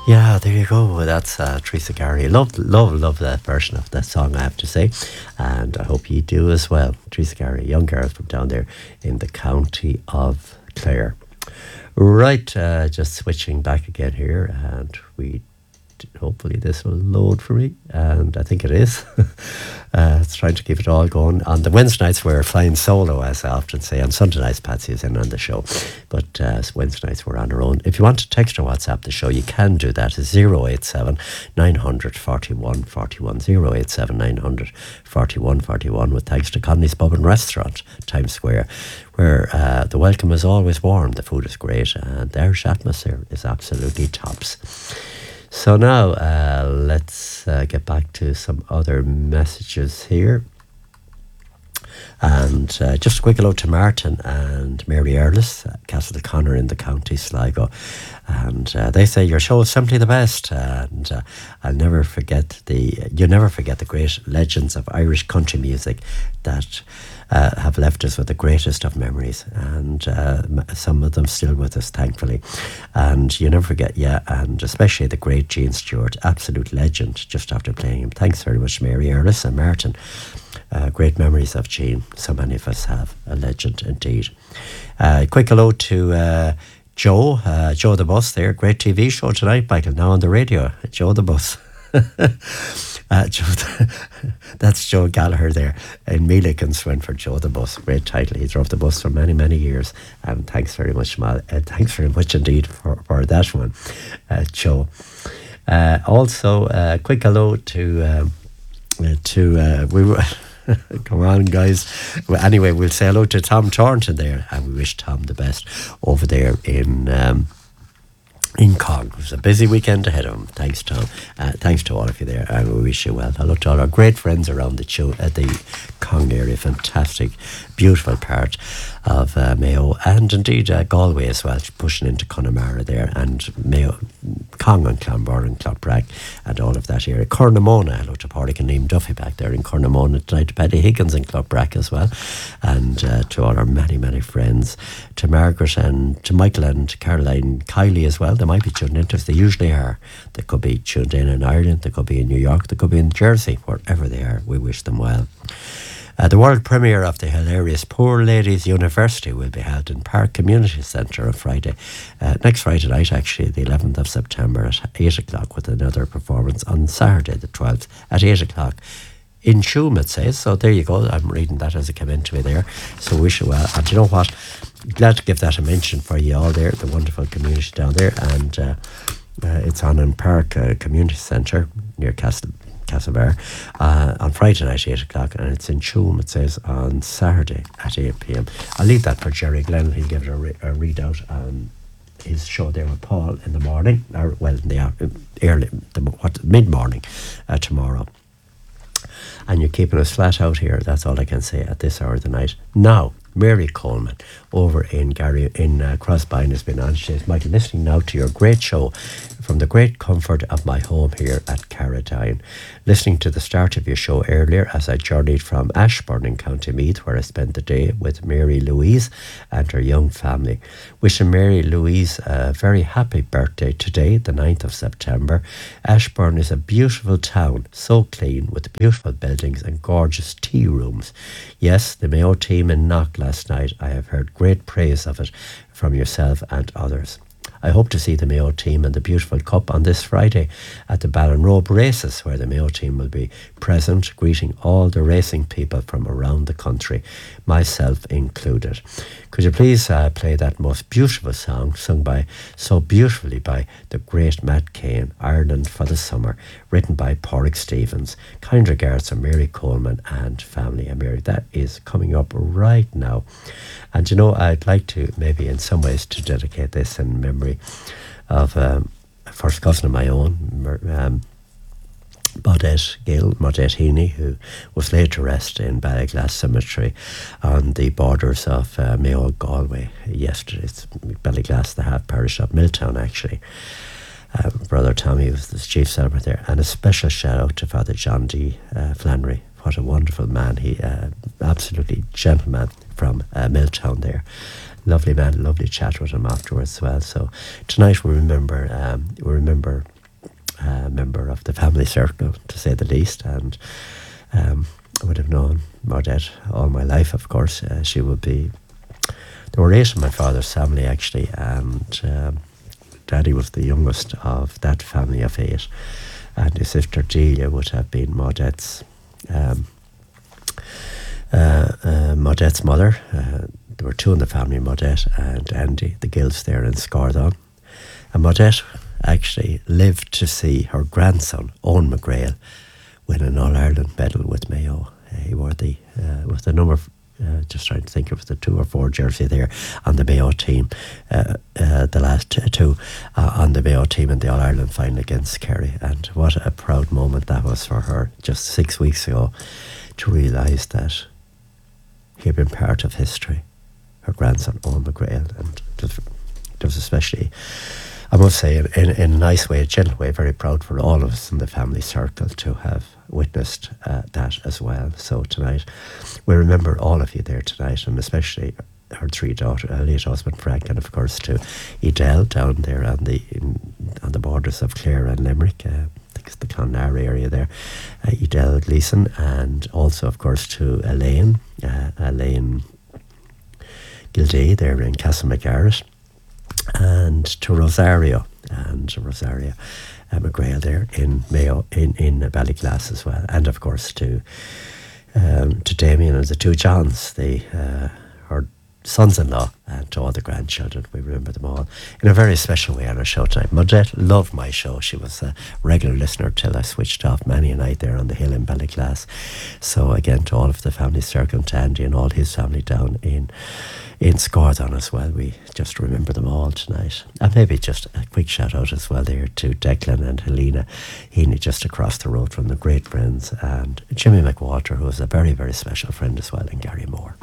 Yeah, there you go. That's Teresa Gary. Love that version of that song, I have to say. And I hope you do as well. Teresa Gary, a young girl from down there in the county of Clare. Right, just switching back again here. And hopefully this will load for me, and I think it is. It's trying to keep it all going. On the Wednesday nights we're flying solo, as I often say. On Sunday nights Patsy is in on the show, but Wednesday nights we're on our own. If you want to text or WhatsApp the show, you can do that. 087 900 41 41, 087 900 41 41, with thanks to Conley's Pub and Restaurant, Times Square, where the welcome is always warm, the food is great, and the Irish atmosphere is absolutely tops. So now let's get back to some other messages here. And just a quick hello to Martin and Mary Earlis, Castle Connor in the county Sligo. And they say your show is simply the best. And you never forget the great legends of Irish country music that have left us with the greatest of memories, and some of them still with us, thankfully. And you never forget, and especially the great Gene Stewart, absolute legend, just after playing him. Thanks very much, Mary Earlis and Martin. Great memories of Gene. So many of us have. A legend indeed. Quick hello to Joe the Bus there. Great TV show tonight, Michael, now on the radio. Joe the Bus. That's Joe Gallagher there in Meelikins went for Joe the Bus. Great title. He drove the bus for many, many years. Thanks very much, thanks very much indeed for that one, Joe. Also, quick hello to we were. Come on, guys. Well, anyway, we'll say hello to Tom Thornton there, and we wish Tom the best over there in Cong. It was a busy weekend ahead of him. Thanks, Tom. Thanks to all of you there, and we wish you well. Hello to all our great friends around the Cong area. Fantastic, beautiful part of Mayo, and indeed Galway as well, pushing into Connemara there, and Mayo, Cong and Clonbur and Clonbrack and all of that area. Cornamona, hello to Pádraig and Liam Duffy back there in Cornamona tonight, to Paddy Higgins in Clonbrack as well, and to all our many, many friends, to Margaret and to Michael and Caroline Kiley as well. They might be tuned into us, they usually are. They could be tuned in Ireland, they could be in New York, they could be in Jersey, wherever they are. We wish them well. The world premiere of the hilarious Poor Ladies University will be held in Park Community Centre on Friday, next Friday night actually, the 11th of September at 8 o'clock, with another performance on Saturday the 12th at 8 o'clock. In Tuam, it says. So there you go. I'm reading that as it came into me there. So wish you well. And you know what? Glad to give that a mention for you all there, the wonderful community down there. And it's on in Park Community Centre near Castlebar on Friday night, 8 o'clock. And it's in Tuam, it says, on Saturday at 8 p.m. I'll leave that for Jerry Glenn. He'll give it a readout on his show there with Paul in the morning, or well, in the mid-morning tomorrow. And you're keeping us flat out here. That's all I can say at this hour of the night. Now, Mary Coleman over in Crossbine has been on. She says, Michael, listening now to your great show from the great comfort of my home here at Carradine. Listening to the start of your show earlier as I journeyed from Ashbourne in County Meath, where I spent the day with Mary Louise and her young family. Wishing Mary Louise a very happy birthday today, the 9th of September. Ashbourne is a beautiful town, so clean, with beautiful buildings and gorgeous tea rooms. Yes, the Mayo team in Knock last night, I have heard great praise of it from yourself and others. I hope to see the Mayo team and the beautiful cup on this Friday at the Ballinrobe races, where the Mayo team will be present, greeting all the racing people from around the country, myself included. Could you please play that most beautiful song sung so beautifully by the great Matt Cain, Ireland for the Summer, written by Pádraig Stevens. Kind regards to Mary Coleman and family. And Mary, that is coming up right now. And you know, I'd like to maybe in some ways to dedicate this in memory of a first cousin of my own, Baudette Heaney, who was laid to rest in Ballyglass Cemetery on the borders of Mayo and Galway yesterday. It's Ballyglass, the half parish of Milltown actually. Brother Tommy was the chief celebrant there. And a special shout out to Father John D. Flannery. What a wonderful man. He absolutely gentleman from Milltown there. lovely man, lovely chat with him afterwards as well. So tonight we remember a member of the family circle, to say the least, and I would have known Mordette all my life, of course. She would be, there were 8 in my father's family actually, and Daddy was the youngest of that family of 8, and his sister Delia would have been Mordette's Mordette's mother. There were 2 in the family, Mordette and Andy, the Gills there in Scardon. And Mordette actually lived to see her grandson, Owen McGrail, win an All-Ireland medal with Mayo. He wore with the number, just trying to think, it was the 2 or 4 jersey there on the Mayo team, the last 2 on the Mayo team in the All-Ireland final against Kerry. And what a proud moment that was for her just 6 weeks ago, to realise that he had been part of history, her grandson Owen McGrail. And it was especially, I must say, in a nice way, a gentle way, very proud for all of us in the family circle to have witnessed that as well. So tonight, we remember all of you there tonight, and especially her 3 daughters, late husband Frank, and of course to Edel down there on the borders of Clare and Limerick. I think it's the Clonlar area there. Edel Gleeson, and also of course to Elaine Gildea there in Castlemcgarrett, and to Rosario McGrail there in Mayo in Ballyglass as well, and of course to Damien and the 2 Johns, her sons-in-law, and to all the grandchildren. We remember them all in a very special way on our show tonight. Mordette loved my show. She was a regular listener till I switched off many a night there on the hill in Ballyglass. So again, to all of the family circle, to Andy and all his family down in Scardon as well, we just remember them all tonight. And maybe just a quick shout out as well there to Declan and Helena Heaney just across the road from the great friends, and Jimmy McWalter, who is a very, very special friend as well, and Gary Moore.